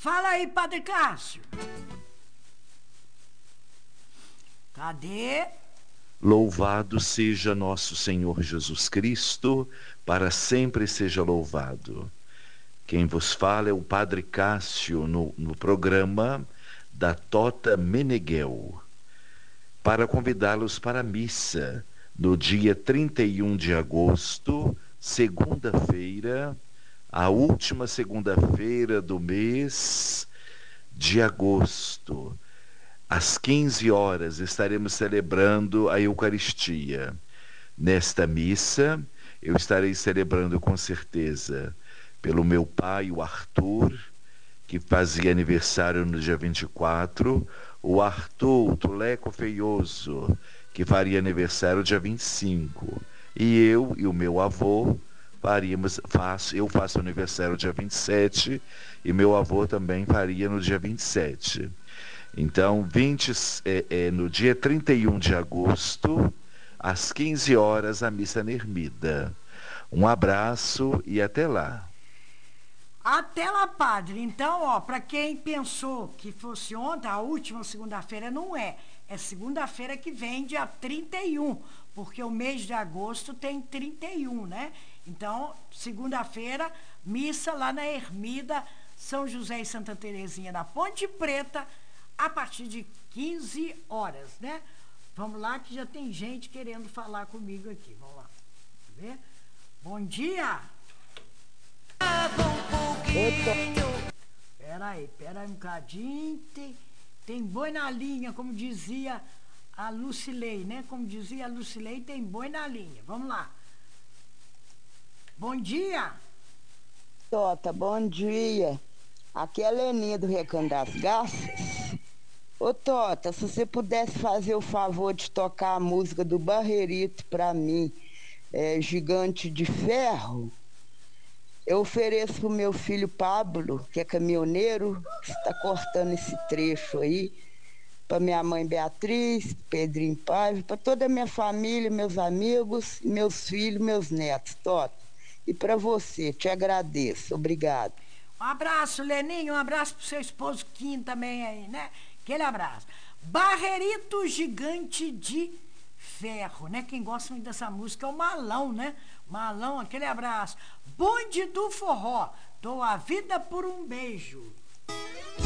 Fala aí, Padre Cássio. Cadê? Louvado seja nosso Senhor Jesus Cristo, para sempre seja louvado. Quem vos fala é o Padre Cássio no programa da Tota Meneghel, para convidá-los para a missa no dia 31 de agosto, segunda-feira, a última segunda-feira do mês de agosto. Às 15 horas estaremos celebrando a Eucaristia. Nesta missa, eu estarei celebrando com certeza pelo meu pai, o Arthur, que fazia aniversário no dia 24, o Arthur, o Tuleco Feioso, que faria aniversário dia 25, e eu e o meu avô eu faço aniversário dia 27, e meu avô também faria no dia 27. Então, no dia 31 de agosto, às 15 horas, a missa na Ermida. Um abraço e até lá. Até lá, padre. Então, ó, para quem pensou que fosse ontem, a última segunda-feira, não é. É segunda-feira que vem, dia 31, porque o mês de agosto tem 31, né? Então, segunda-feira, missa lá na Ermida São José e Santa Terezinha, na Ponte Preta, a partir de 15 horas, né? Vamos lá, que já tem gente querendo falar comigo aqui. Vamos lá. Quer ver? Bom dia! Pera aí um bocadinho. Tem boi na linha, como dizia a Lucilei, né? Como dizia a Lucilei, tem boi na linha. Vamos lá. Bom dia! Tota, bom dia. Aqui é a Leninha do Recanto das Garças. Ô Tota, se você pudesse fazer o favor de tocar a música do Barrerito pra mim, Gigante de Ferro, eu ofereço pro meu filho Pablo, que é caminhoneiro, que está cortando esse trecho aí, para minha mãe Beatriz, Pedrinho Paiva, para toda a minha família, meus amigos, meus filhos, meus netos, Tota. E para você, te agradeço. Obrigado. Um abraço, Leninho, um abraço pro seu esposo Kim também aí, né? Aquele abraço. Barrerito Gigante de Ferro, né? Quem gosta muito dessa música é o Malão, né? Malão, aquele abraço. Bonde do Forró, dou a vida por um beijo.